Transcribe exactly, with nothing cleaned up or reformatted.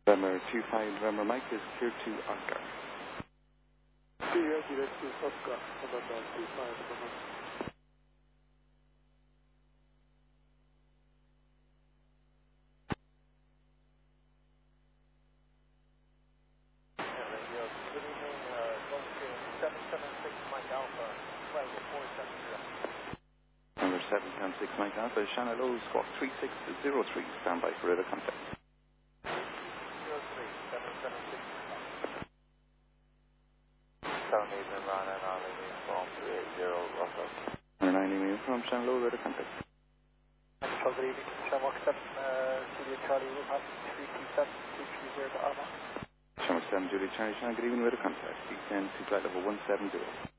November two five, November Mike is clear to Oscar. Clear, direct to Oscar, November two five, November. Number seven seven six Mike Alpha, Shannon Low, squawk three six zero three, standby for radar contact. zero three seven seven six. seven eight Nimron and on from three eight zero Russell. Number nine email from Shannon Low, radar contact. Control, good evening. Shamrock seven, uh, Julia Charlie, will have three two seven two three zero to Arma. Shamrock seven, Julie Charlie, Shannon, good evening, radar contact. Descend to flight level one seven zero.